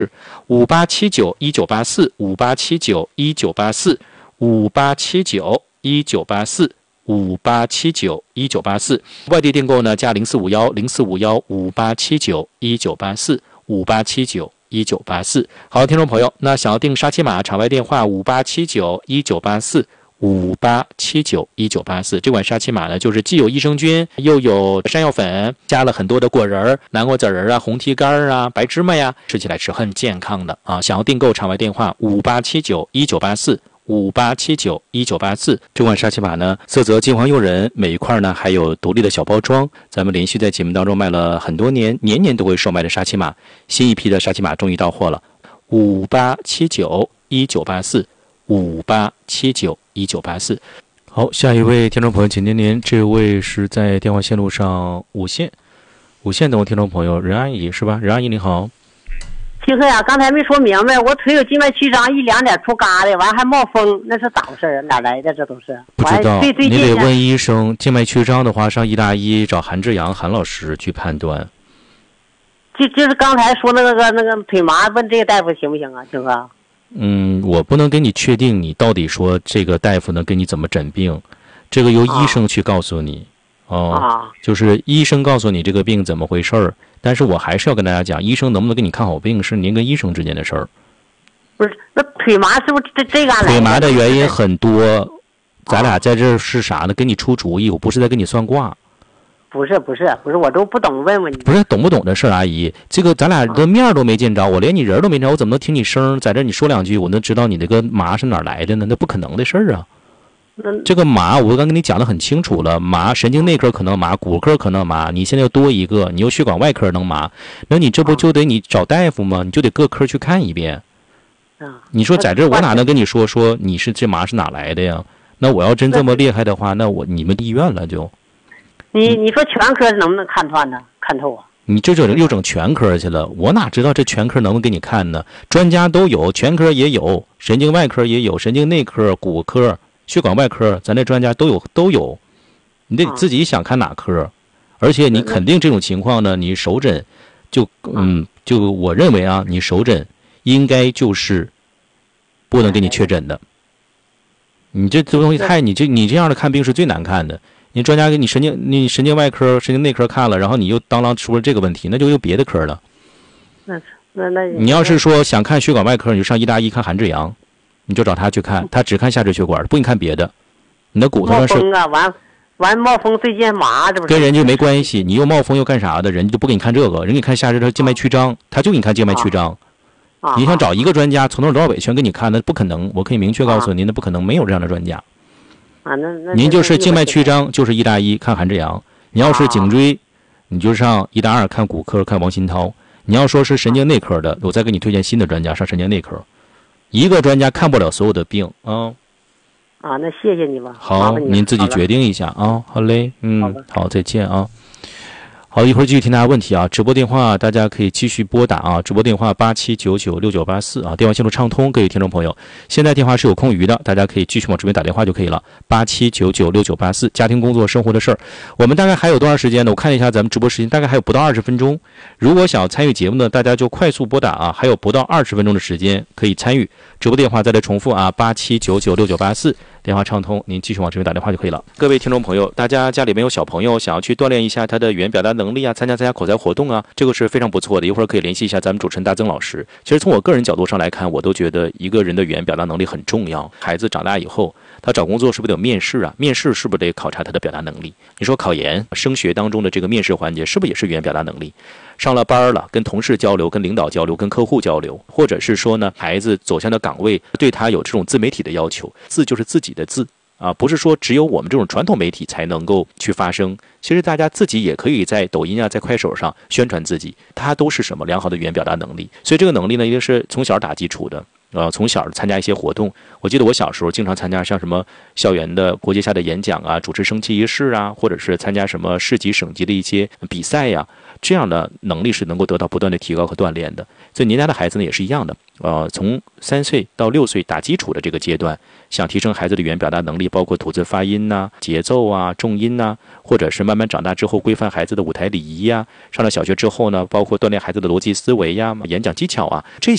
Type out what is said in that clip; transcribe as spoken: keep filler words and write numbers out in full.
五八七九一九八四五八七九一九八四五八七九一九八四五八七九一九八四，外地订购呢加零四五幺零四五幺五八七九一九八四五八七九一九八四。好，听众朋友，那想要订沙琪玛，场外电话五八七九一九八四五八七九一九八四。这款沙琪玛呢，就是既有益生菌，又有山药粉，加了很多的果仁、南瓜籽仁啊、红提干啊、白芝麻呀，吃起来是很健康的啊！想要订购，场外电话五八七九一九八四五八七九一九八四。这款沙琪玛呢，色泽金黄诱人，每一块呢还有独立的小包装。咱们连续在节目当中卖了很多年，年年都会售卖的沙琪玛，新一批的沙琪玛终于到货了。五八七九一九八四五八七九一九八四。好，下一位听众朋友，请听您，这位是在电话线路上五线五线等我听众朋友任阿姨是吧？任阿姨你好。 听说呀，刚才没说明白，我腿有静脉曲张，一两点出疙瘩，完还冒风，那是咋回事啊？哪来的？这都是不知道，你得问医生。静脉曲张的话，上医大医找韩志阳韩老师去判断。 就就是刚才说那个那个腿麻，问这个大夫行不行啊？听说？ 嗯，我不能给你确定你到底说这个大夫能给你怎么诊病，这个由医生去告诉你。啊、哦， 啊， 就是医生告诉你这个病怎么回事儿。但是我还是要跟大家讲，医生能不能给你看好病，是您跟医生之间的事儿。 不是，那腿麻是不是这这个？ 腿麻的原因很多，咱俩在这是啥呢？给你出主意，我不是在给你算卦。 不是不是不是，我都不懂，问问你。 不是懂不懂的事儿，阿姨，这个咱俩的面都没见着，我连你人都没见着，我怎么能听你声？在这你说两句，我能知道你那个麻是哪儿来的呢？那不可能的事儿啊。这个麻我刚跟你讲的很清楚了，麻神经内科可能麻，骨科可能麻，你现在又多一个，你又血管外科能麻，那你这不就得你找大夫吗？你就得各科去看一遍。你说在这我哪能跟你说说你是这麻是哪来的呀？那我要真这么厉害的话，那我你们医院了就。 你你说全科能不能看穿呢？看透啊？ 你这就又整全科去了，我哪知道这全科能不能给你看呢？专家都有，全科也有，神经外科也有，神经内科、骨科。血管外科，咱这专家都有都有，你得自己想看哪科，而且你肯定这种情况呢，你手诊就嗯，就我认为啊，你手诊应该就是不能给你确诊的。你这这东西太你这你这样的看病是最难看的。你专家给你神经你神经外科、神经内科看了，然后你又当啷出了这个问题，那就有别的科了。 那那那你要是说想看血管外科，你就上医大医看韩志阳。你就找他去看，他只看下肢血管，不给你看别的。你的骨头上是冒风啊，完完冒风最近麻，这不是跟人就没关系。你又冒风又干啥的？人家就不给你看这个，人给你看下肢的静脉曲张，他就给你看静脉曲张。 啊、 你想找一个专家从头到尾全给你看，那不可能。我可以明确告诉您，那不可能，没有这样的专家。 啊，那那您就是静脉曲张，就是医大一看韩志阳；你要是颈椎，你就上医大二看骨科，看王新涛。你要说是神经内科的，我再给你推荐新的专家上神经内科。一个专家看不了所有的病啊！ 啊，那谢谢你吧。 好，您自己决定一下啊。好嘞，嗯，好，再见啊。好，一会儿继续听大家问题啊。直播电话大家可以继续拨打啊，直播电话八七九九六九八四啊，电话线路畅通，各位听众朋友，现在电话是有空余的，大家可以继续往这边打电话就可以了。八七九九六九八四，家庭工作生活的事儿，我们大概还有多长时间呢？我看一下咱们直播时间，大概还有不到二十分钟。如果想要参与节目呢，大家就快速拨打啊，还有不到二十分钟的时间可以参与。直播电话再来重复啊，八七九九六九八四。电话畅通，您继续往这边打电话就可以了。各位听众朋友，大家家里面有小朋友想要去锻炼一下他的语言表达能力啊，参加参加口才活动啊，这个是非常不错的。一会儿可以联系一下咱们主持人大曾老师。其实从我个人角度上来看，我都觉得一个人的语言表达能力很重要。孩子长大以后，他找工作是不是得有面试啊？面试是不是得考察他的表达能力？你说考研、升学当中的这个面试环节，是不是也是语言表达能力？上了班了，跟同事交流，跟领导交流，跟客户交流，或者是说呢，孩子走向的岗位对他有这种自媒体的要求，字就是自己的字啊，不是说只有我们这种传统媒体才能够去发声。其实大家自己也可以在抖音啊，在快手上宣传自己，它都是什么良好的语言表达能力。所以这个能力呢，一定是从小打基础的。呃，从小参加一些活动，我记得我小时候经常参加像什么校园的国际下的演讲啊，主持升旗仪式啊，或者是参加什么市级、省级的一些比赛呀、啊。 这样的能力是能够得到不断的提高和锻炼的。所以您家的孩子呢也是一样的，呃，从三岁到六岁打基础的这个阶段，想提升孩子的语言表达能力，包括吐字发音呐、啊、节奏啊、重音呐、啊，或者是慢慢长大之后规范孩子的舞台礼仪呀、啊，上了小学之后呢，包括锻炼孩子的逻辑思维呀、演讲技巧啊，这